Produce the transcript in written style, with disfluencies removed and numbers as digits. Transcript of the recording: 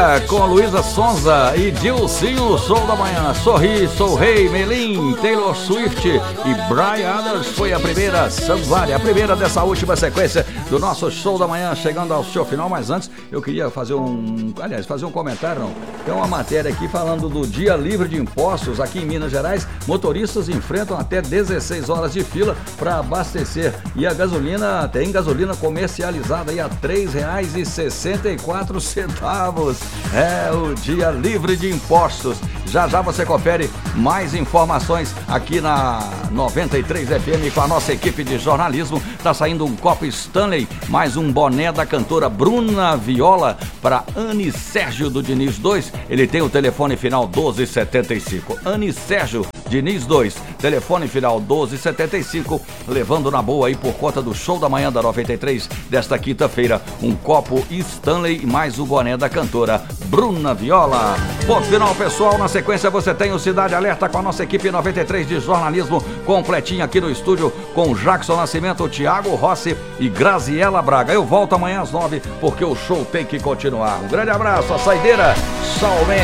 Com Luísa Sonza e Dilcinho, Show da Manhã. Sorri, Sou Rei, Melim, Taylor Swift e Bryan Adams foi a primeira, Somebody, a primeira dessa última sequência do nosso Show da Manhã, chegando ao seu final. Mas antes, eu queria fazer um comentário, não. Tem uma matéria aqui falando do dia livre de impostos aqui em Minas Gerais. Motoristas enfrentam até 16 horas de fila para abastecer. E a gasolina, tem gasolina comercializada aí a R$ 3,64. É o dia livre de impostos. Já já você confere mais informações aqui na 93 FM com a nossa equipe de jornalismo. Tá saindo um copo Stanley, mais um boné da cantora Bruna Viola para Anny Sérgio do Diniz 2. Ele tem o telefone final 1275. Anny Sérgio Diniz 2, telefone final 1275, levando na boa aí por conta do Show da Manhã da 93 desta quinta-feira, um copo Stanley mais o boné da cantora Bruna Viola. Ponto final, pessoal. Na sequência você tem o Cidade Alerta com a nossa equipe 93 de jornalismo completinha aqui no estúdio com Jackson Nascimento, Thiago Rossi e Graziela Braga. Eu volto amanhã às 9 porque o show tem que continuar. Um grande abraço, a saideira, somente.